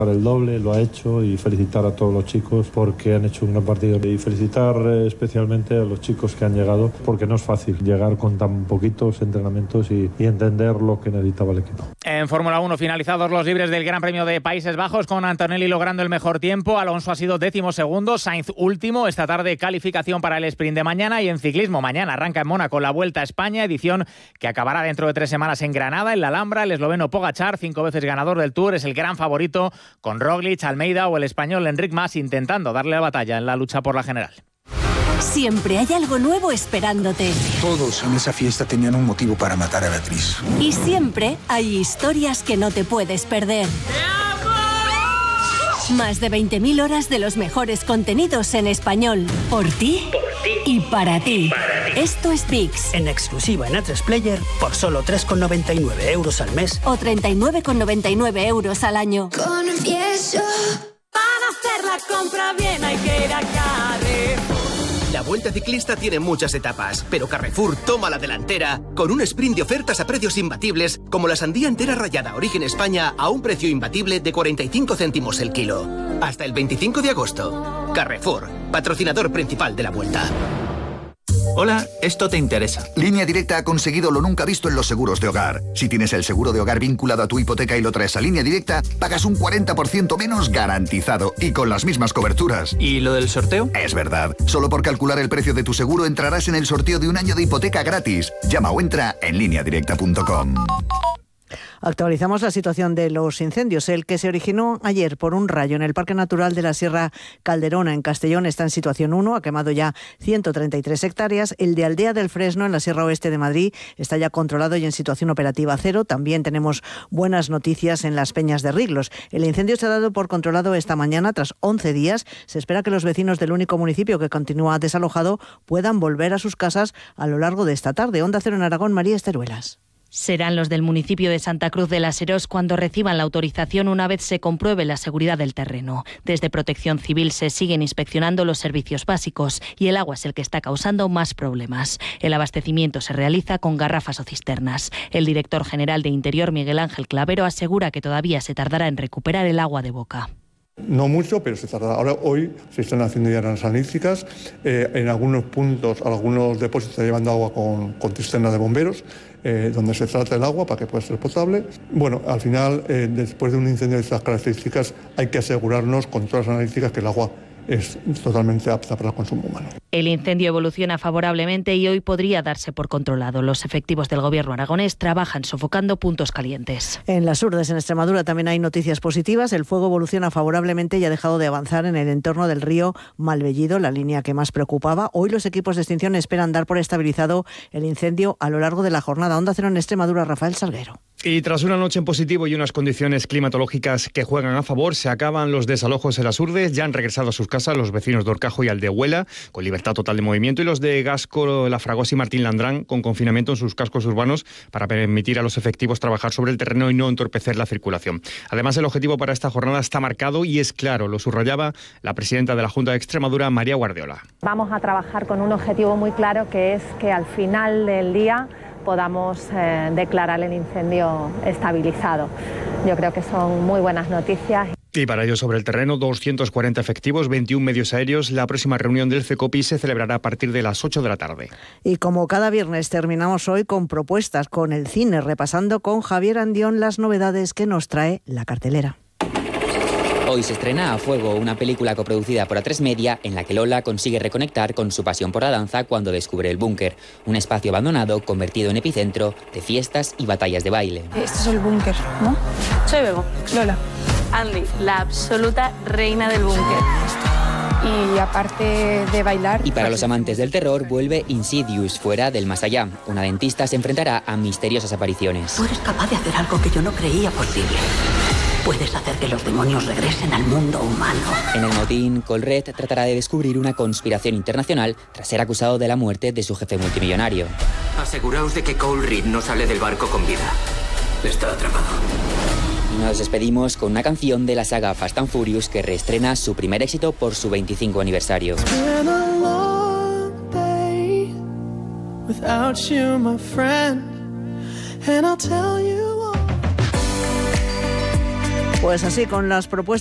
Para el doble lo ha hecho y felicitar a todos los chicos porque han hecho un gran partido y felicitar especialmente a los chicos que han llegado porque no es fácil llegar con tan poquitos entrenamientos y entender lo que necesitaba el equipo. En Fórmula 1 finalizados los libres del Gran Premio de Países Bajos con Antonelli logrando el mejor tiempo, Alonso ha sido 12º, Sainz último, esta tarde calificación para el sprint de mañana y en ciclismo mañana arranca en Mónaco la Vuelta a España, edición que acabará dentro de 3 semanas en Granada, en la Alhambra, el esloveno Pogačar, 5 veces ganador del Tour, es el gran favorito con Roglic, Almeida o el español Enric Mas intentando darle la batalla en la lucha por la general. Siempre hay algo nuevo esperándote. Todos en esa fiesta tenían un motivo para matar a Beatriz. Y siempre hay historias que no te puedes perder. Más de 20.000 horas de los mejores contenidos en español. Por ti y para ti. Esto es VIX. En exclusiva en A3 Player por solo 3,99 € al mes. O 39,99 € al año. Confieso, para hacer la compra bien hay que ir a Carrefour. La Vuelta Ciclista tiene muchas etapas, pero Carrefour toma la delantera con un sprint de ofertas a precios imbatibles como la sandía entera rallada Origen España a un precio imbatible de 45 céntimos el kilo. Hasta el 25 de agosto. Carrefour, patrocinador principal de la Vuelta. Hola, esto te interesa. Línea Directa ha conseguido lo nunca visto en los seguros de hogar. Si tienes el seguro de hogar vinculado a tu hipoteca y lo traes a Línea Directa, pagas un 40% menos garantizado y con las mismas coberturas. ¿Y lo del sorteo? Es verdad. Solo por calcular el precio de tu seguro entrarás en el sorteo de un año de hipoteca gratis. Llama o entra en lineadirecta.com. Actualizamos la situación de los incendios. El que se originó ayer por un rayo en el Parque Natural de la Sierra Calderona, en Castellón, está en situación 1, ha quemado ya 133 hectáreas. El de Aldea del Fresno, en la Sierra Oeste de Madrid, está ya controlado y en situación operativa 0. También tenemos buenas noticias en las Peñas de Riglos. El incendio se ha dado por controlado esta mañana. Tras 11 días, se espera que los vecinos del único municipio que continúa desalojado puedan volver a sus casas a lo largo de esta tarde. Onda Cero en Aragón, María Esteruelas. Serán los del municipio de Santa Cruz de las Heros cuando reciban la autorización una vez se compruebe la seguridad del terreno. Desde Protección Civil se siguen inspeccionando los servicios básicos y el agua es el que está causando más problemas. El abastecimiento se realiza con garrafas o cisternas. El director general de Interior, Miguel Ángel Clavero, asegura que todavía se tardará en recuperar el agua de boca. No mucho, pero se tarda. Ahora, hoy se están haciendo ya las analíticas. En algunos puntos, algunos depósitos se está llevando agua con cisterna de bomberos, donde se trata el agua para que pueda ser potable. Bueno, al final, después de un incendio de estas características, hay que asegurarnos con todas las analíticas que el agua es totalmente apta para el consumo humano. El incendio evoluciona favorablemente y hoy podría darse por controlado. Los efectivos del gobierno aragonés trabajan sofocando puntos calientes. En las Urdes, en Extremadura, también hay noticias positivas. El fuego evoluciona favorablemente y ha dejado de avanzar en el entorno del río Malvellido, la línea que más preocupaba. Hoy los equipos de extinción esperan dar por estabilizado el incendio a lo largo de la jornada. Onda Cero en Extremadura, Rafael Salguero. Y tras una noche en positivo y unas condiciones climatológicas que juegan a favor, se acaban los desalojos en las Urdes. Ya han regresado a sus casas los vecinos de Orcajo y Aldehuela, con libertad total de movimiento, y los de Gasco, La Fragosa y Martín Landrán, con confinamiento en sus cascos urbanos para permitir a los efectivos trabajar sobre el terreno y no entorpecer la circulación. Además, el objetivo para esta jornada está marcado y es claro, lo subrayaba la presidenta de la Junta de Extremadura, María Guardiola. Vamos a trabajar con un objetivo muy claro, que es que al final del día podamos declarar el incendio estabilizado. Yo creo que son muy buenas noticias. Y para ello, sobre el terreno, 240 efectivos, 21 medios aéreos. La próxima reunión del CECOPI se celebrará a partir de las 8 de la tarde. Y como cada viernes, terminamos hoy con propuestas, con el cine, repasando con Javier Andión las novedades que nos trae la cartelera. Hoy se estrena A Fuego, una película coproducida por A3 Media en la que Lola consigue reconectar con su pasión por la danza cuando descubre el búnker, un espacio abandonado convertido en epicentro de fiestas y batallas de baile. Esto es el búnker, ¿no? Soy Bebo, Lola. Andy, la absoluta reina del búnker. Y aparte de bailar... Y para los amantes del terror vuelve Insidious, Fuera del Más Allá. Una dentista se enfrentará a misteriosas apariciones. Tú eres capaz de hacer algo que yo no creía posible. Puedes hacer que los demonios regresen al mundo humano. En el motín, Colret tratará de descubrir una conspiración internacional tras ser acusado de la muerte de su jefe multimillonario. Aseguraos de que Cole Reed no sale del barco con vida. Está atrapado. Y nos despedimos con una canción de la saga Fast and Furious que reestrena su primer éxito por su 25 aniversario. Pues así, con las propuestas